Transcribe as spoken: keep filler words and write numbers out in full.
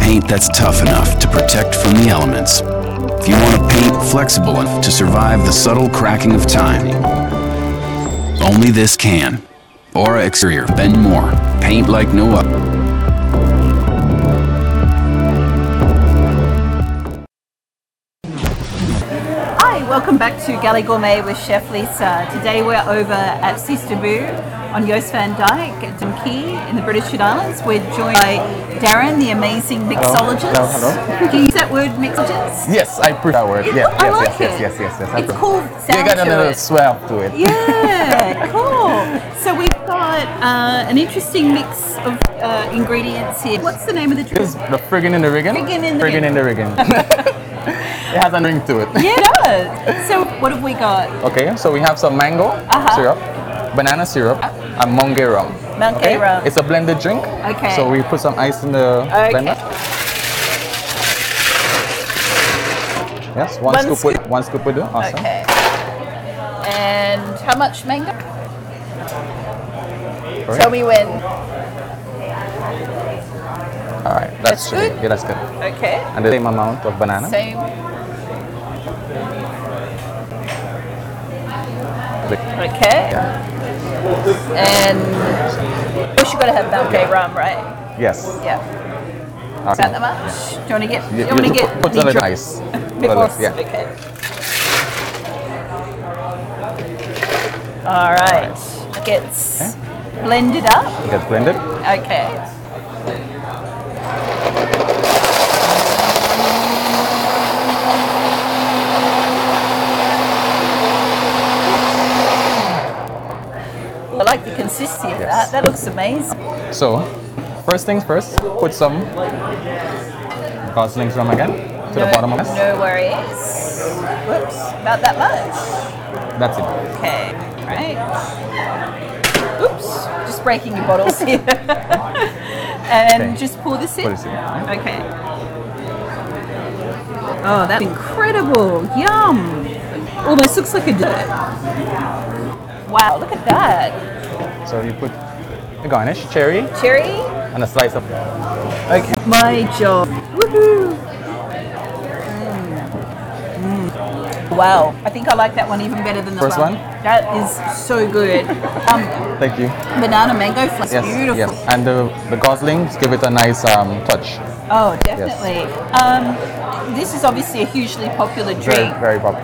paint that's tough enough to protect from the elements. If you want a paint flexible enough to survive the subtle cracking of time, only this can. Aura Exterior Benmore. Paint like no other. Welcome back to Galley Gourmet with Chef Lisa. Today we're over at Sisterbu on Joost van Dyke at Dumkey in the British Islands. We're joined by Darren, the amazing mixologist. Hello, hello, hello. Do you use that word, mixologist? Yes, I prefer that word. Yeah, I yes, like yes, it. yes, yes, yes, yes. I It's prefer. cool sound You got to another it. swell to it. Yeah, cool. So we've got uh, an interesting mix of uh, ingredients here. What's the name of the drink? This is the friggin' in the riggin. Friggin' in the Friggin' in the riggin. It has a ring to it. Yeah, it does. So what have we got? Okay, so we have some mango Uh-huh. syrup, banana syrup, and Monkey rum. Monkey okay? rum. It's a blended drink. Okay. So we put some ice in the Okay. blender. Yes, one, One scoop, scoop. With, one scoop will do. Awesome. Okay. And how much mango? Correct. Tell me when. All right, that's, That's good? Yeah, that's good. Okay. And the same amount of banana. Same. Okay. Yeah. And of course you got to have Monkey rum, right? Yes. Yeah. Is that that much? Do you want to get? Do you, You, want to you get put, put the a little dry- ice. before? Little, yeah. Okay. All right. It gets Okay. blended up. It gets blended. Okay. I like the consistency of Yes. that. That looks amazing. So, first things first, put some Gosling's rum again to no, the bottom of this. No worries. Whoops. About that much. That's it. Okay. Right. Oops. Just breaking your bottles here. And Okay. just pour this in. Pour this in. Okay. Oh, that's incredible. Yum. Almost looks like a dessert. Wow, look at that. So you put the garnish, cherry, Cherry. and a slice of. Okay. My job. Woohoo. Mm. Mm. Wow. I think I like that one even better than the First rum. one? That is so good. Um, Thank you. banana mango flavor. Yes. Beautiful. Yes. And the the Goslings give it a nice um, touch. Oh, definitely. Um, this is obviously a hugely popular Very drink. very popular.